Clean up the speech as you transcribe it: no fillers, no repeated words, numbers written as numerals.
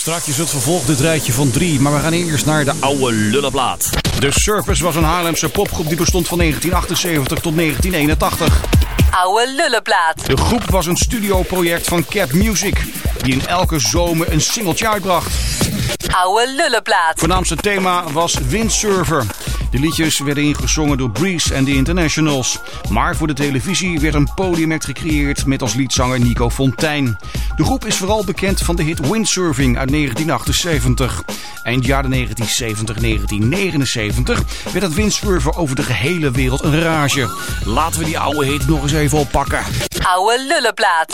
Strakjes het vervolg, dit rijtje van 3, maar we gaan eerst naar de oude lullenplaat. De Surface was een Haarlemse popgroep die bestond van 1978 tot 1981. Oude lullenplaat. De groep was een studioproject van Cat Music, die in elke zomer een singeltje uitbracht. Oude lullenplaat. Het voornaamste thema was Windsurfer. De liedjes werden ingezongen door Breeze en The Internationals. Maar voor de televisie werd een podiumact gecreëerd met als liedzanger Nico Fontijn. De groep is vooral bekend van de hit Windsurfing uit 1978. Eind jaren 1970-1979 werd het windsurfen over de gehele wereld een rage. Laten we die oude hit nog eens even oppakken. Oude lullenplaat.